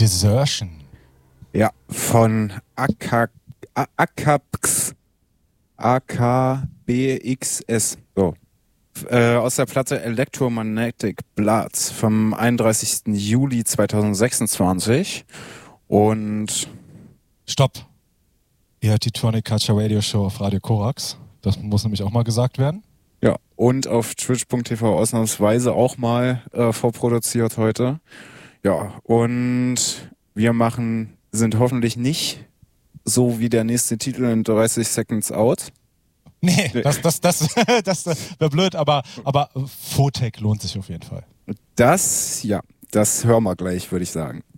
Desertion. Ja, von AKBXS. So. Aus der Platte Electromagnetic Bloods vom 31. Juli 2026. Und Stopp. Ihr hört die Tronic Culture Radio Show auf Radio Korax. Das muss nämlich auch mal gesagt werden. ja, und auf twitch.tv ausnahmsweise auch mal vorproduziert heute. Ja, und wir sind hoffentlich nicht so wie der nächste Titel in 30 Seconds Out. Nee, das wäre blöd, aber Fotec lohnt sich auf jeden Fall. Das hören wir gleich, würde ich sagen.